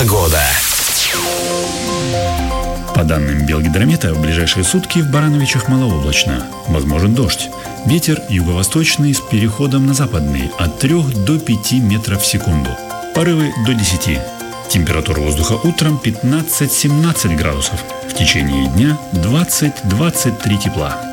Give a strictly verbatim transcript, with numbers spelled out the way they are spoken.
Погода. По данным Белгидромета, в ближайшие сутки в Барановичах малооблачно. Возможен дождь. Ветер юго-восточный с переходом на западный от трёх до пяти метров в секунду. Порывы до десяти. Температура воздуха утром пятнадцать-семнадцать градусов. В течение дня двадцать-двадцать три тепла.